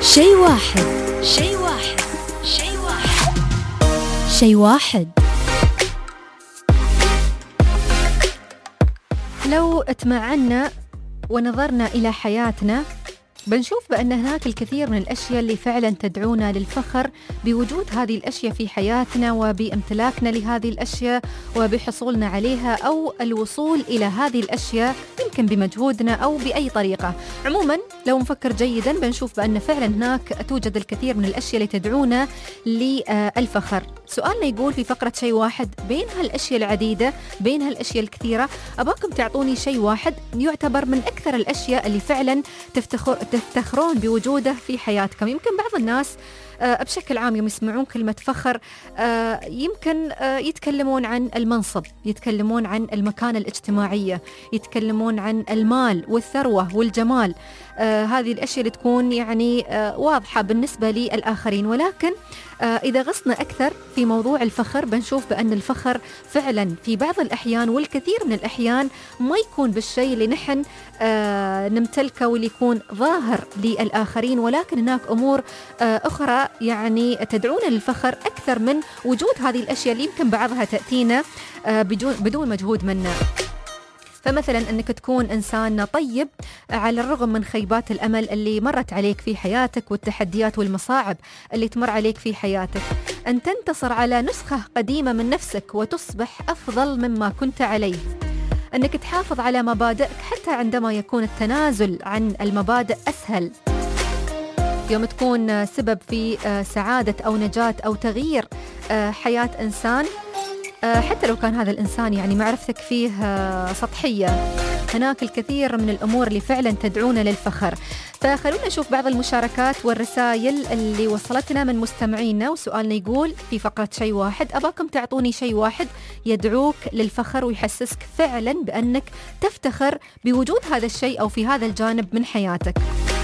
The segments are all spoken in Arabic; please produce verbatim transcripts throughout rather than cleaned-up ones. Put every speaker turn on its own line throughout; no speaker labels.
شيء واحد شيء واحد شيء واحد شيء واحد. لو اتمعنا ونظرنا إلى حياتنا بنشوف بأن هناك الكثير من الأشياء اللي فعلا تدعونا للفخر بوجود هذه الأشياء في حياتنا وبامتلاكنا لهذه الأشياء وبحصولنا عليها أو الوصول إلى هذه الأشياء يمكن بمجهودنا أو بأي طريقة. عموما لو نفكر جيدا بنشوف بأن فعلا هناك توجد الكثير من الأشياء اللي تدعونا للفخر. سؤالنا يقول في فقرة شيء واحد، بين هالأشياء العديدة بين هالأشياء الكثيرة أباكم تعطوني شيء واحد يعتبر من أكثر الأشياء اللي فعلا تفتخر تفتخرون بوجوده في حياتكم. يمكن بعض الناس آه بشكل عام يوم يسمعون كلمة فخر آه يمكن آه يتكلمون عن المنصب، يتكلمون عن المكانة الاجتماعية، يتكلمون عن المال والثروة والجمال. آه هذه الأشياء اللي تكون يعني آه واضحة بالنسبة للآخرين، ولكن آه إذا غصنا أكثر في موضوع الفخر بنشوف بأن الفخر فعلا في بعض الأحيان والكثير من الأحيان ما يكون بالشيء اللي نحن آه نمتلكه واللي يكون ظاهر للآخرين، ولكن هناك أمور آه أخرى يعني تدعونا للفخر أكثر من وجود هذه الأشياء اللي يمكن بعضها تأتينا آه بدون مجهود منا. فمثلا أنك تكون إنسان طيب على الرغم من خيبات الأمل اللي مرت عليك في حياتك والتحديات والمصاعب اللي تمر عليك في حياتك، أن تنتصر على نسخة قديمة من نفسك وتصبح أفضل مما كنت عليه، أنك تحافظ على مبادئك حتى عندما يكون التنازل عن المبادئ أسهل. يوم تكون سبب في سعادة أو نجاة أو تغيير حياة إنسان حتى لو كان هذا الإنسان يعني معرفتك فيه سطحية، هناك الكثير من الأمور اللي فعلا تدعونا للفخر. فخلونا نشوف بعض المشاركات والرسائل اللي وصلتنا من مستمعينا. وسؤالنا يقول في فقرة شيء واحد، أباكم تعطوني شيء واحد يدعوك للفخر ويحسسك فعلا بأنك تفتخر بوجود هذا الشيء أو في هذا الجانب من حياتك.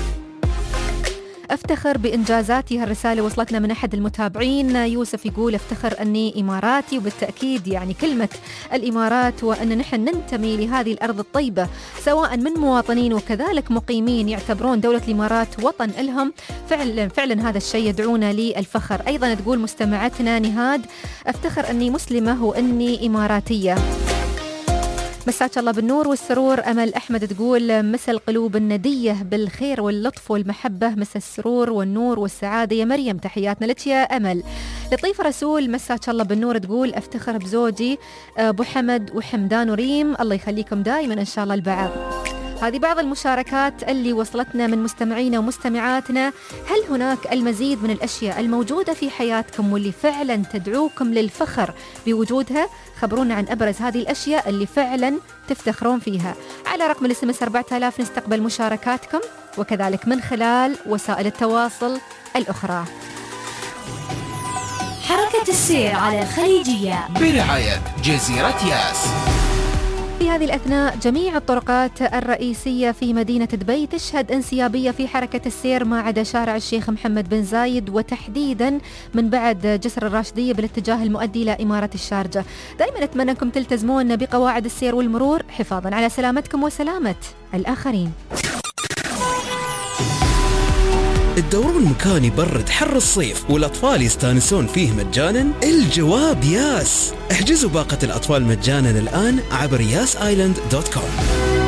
أفتخر بإنجازاتي. هالرسالة وصلتنا من أحد المتابعين يوسف، يقول أفتخر أني إماراتي، وبالتأكيد يعني كلمة الإمارات وأن نحن ننتمي لهذه الأرض الطيبة سواء من مواطنين وكذلك مقيمين يعتبرون دولة الإمارات وطن لهم، فعلا فعلا هذا الشيء يدعونا للفخر. أيضا تقول مستمعتنا نهاد، أفتخر أني مسلمة وأني إماراتية. مساك الله بالنور والسرور. أمل أحمد تقول مسا القلوب الندية بالخير واللطف والمحبة، مسا السرور والنور والسعادة يا مريم، تحياتنا لك يا أمل. لطيفة رسول مساك الله بالنور تقول أفتخر بزوجي أبو حمد وحمدان وريم، الله يخليكم دائما إن شاء الله البعض. هذه بعض المشاركات اللي وصلتنا من مستمعينا ومستمعاتنا. هل هناك المزيد من الأشياء الموجودة في حياتكم واللي فعلا تدعوكم للفخر بوجودها؟ خبرونا عن أبرز هذه الأشياء اللي فعلا تفتخرون فيها. على رقم الاس ام اس أربعة آلاف نستقبل مشاركاتكم وكذلك من خلال وسائل التواصل الأخرى.
حركة السير على الخليجية
برعاية جزيرة ياس.
في هذه الأثناء جميع الطرقات الرئيسية في مدينة دبي تشهد انسيابية في حركة السير ما عدا شارع الشيخ محمد بن زايد، وتحديدا من بعد جسر الراشدية بالاتجاه المؤدي إلى إمارة الشارجة. دائما أتمنى أنكم تلتزمون بقواعد السير والمرور حفاظا على سلامتكم وسلامة الآخرين.
الدورون مكان يبرد حر الصيف والأطفال يستانسون فيه مجانا؟ الجواب ياس. احجزوا باقة الأطفال مجانا الآن عبر ياس آيلاند دوت كوم.